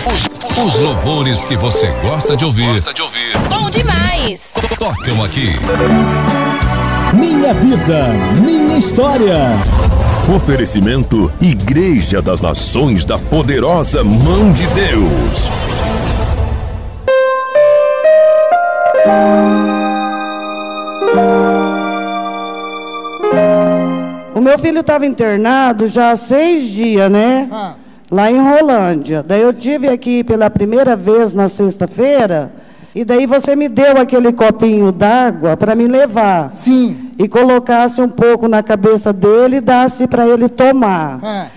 Os louvores que você gosta de ouvir. Bom demais. Tocam aqui. Minha vida, minha história. Oferecimento Igreja das Nações da Poderosa Mão de Deus. O meu filho estava internado já há 6 dias, né? Lá em Rolândia. Daí eu tive aqui pela primeira vez na sexta-feira, e daí você me deu aquele copinho d'água para me levar. Sim. E colocasse um pouco na cabeça dele e dasse para ele tomar.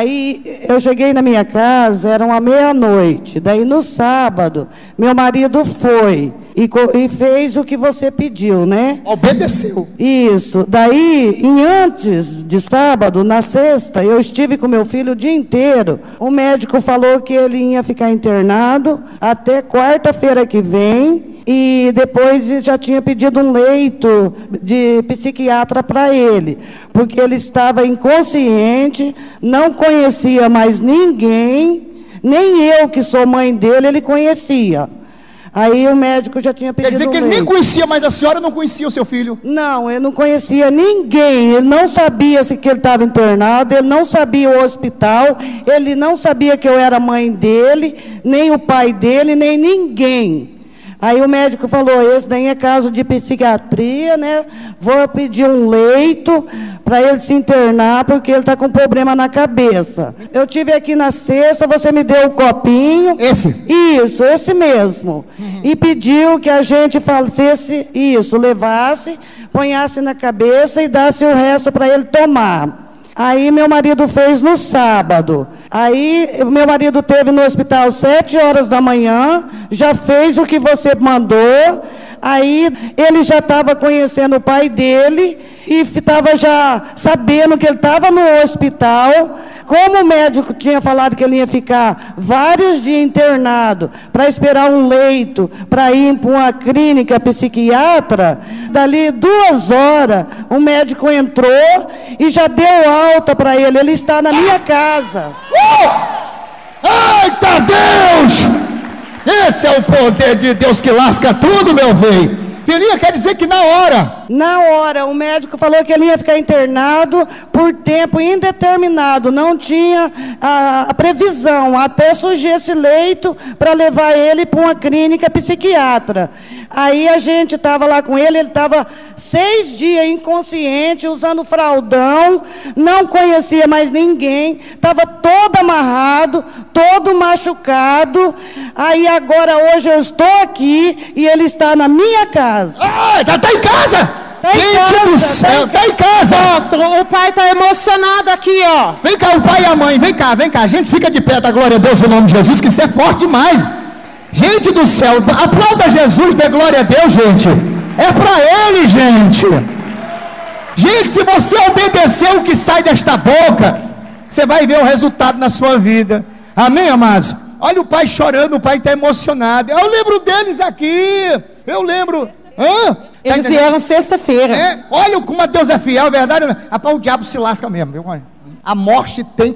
Aí eu cheguei na minha casa, era uma meia-noite. Daí no sábado, meu marido foi e fez o que você pediu, né? Obedeceu. Isso. Daí, antes de sábado, na sexta, eu estive com meu filho o dia inteiro. O médico falou que ele ia ficar internado até quarta-feira que vem. E depois já tinha pedido um leito de psiquiatra para ele, porque ele estava inconsciente, não conhecia mais ninguém, nem eu, que sou mãe dele, ele conhecia. Aí o médico já tinha pedido. Quer dizer que ele nem conhecia, mas a senhora não conhecia o seu filho? Não, eu não conhecia ninguém. Ele não sabia se que ele estava internado, ele não sabia o hospital, ele não sabia que eu era mãe dele, nem o pai dele, nem ninguém. Aí o médico falou, esse daí é caso de psiquiatria, né? Vou pedir um leito para ele se internar, porque ele está com problema na cabeça. Eu tive aqui na sexta, você me deu um copinho. Esse? Isso, esse mesmo. E pediu que a gente fizesse isso, levasse, ponhasse na cabeça e dasse o resto para ele tomar. Aí meu marido fez no sábado. Aí meu marido teve no hospital 7 horas da manhã, já fez o que você mandou. Aí ele já estava conhecendo o pai dele e estava já sabendo que ele estava no hospital. Como o médico tinha falado que ele ia ficar vários dias internado para esperar um leito, para ir para uma clínica psiquiatra, dali 2 horas, o médico entrou e já deu alta para ele. Ele está na minha casa. Eita Deus! Esse é o poder de Deus que lasca tudo, meu bem. Filhinha, quer dizer que na hora, o médico falou que ele ia ficar internado por tempo indeterminado, não tinha a previsão, até surgir esse leito para levar ele para uma clínica psiquiatra. Aí a gente estava lá com ele estava 6 dias inconsciente, usando fraldão, não conhecia mais ninguém, estava todo amarrado, todo machucado. Aí agora, hoje eu estou aqui e ele está na minha casa. Tá em casa? Gente do céu, tá em casa. O pai tá emocionado aqui, ó. Vem cá, o pai e a mãe, vem cá. A gente fica de pé, da glória a Deus em nome de Jesus, que isso é forte demais. Gente do céu, aplauda Jesus, dê glória a Deus, gente. É pra ele, gente. Gente, se você obedecer o que sai desta boca, você vai ver o resultado na sua vida. Amém, amados? Olha o pai chorando, o pai está emocionado. Eu lembro deles aqui. Eu lembro. Eles vieram sexta-feira. Olha como Deus é fiel, é verdade? Rapaz, o diabo se lasca mesmo. A morte tem